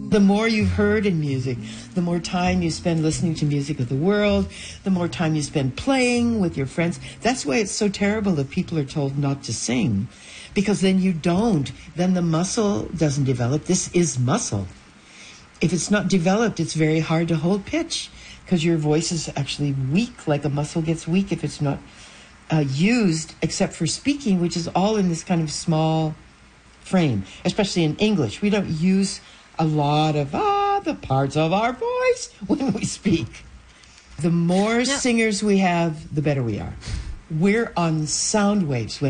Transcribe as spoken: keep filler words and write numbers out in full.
The more you've heard in music, the more time you spend listening to music of the world, the more time you spend playing with your friends. That's why it's so terrible if people are told not to sing, because then you don't. Then the muscle doesn't develop. This is muscle. If it's not developed, it's very hard to hold pitch because your voice is actually weak, like a muscle gets weak if it's not uh, used, except for speaking, which is all in this kind of small frame, especially in English. We don't use a lot of ah, the parts of our voice when we speak. The more Now, singers we have, the better we are. We're on sound waves. When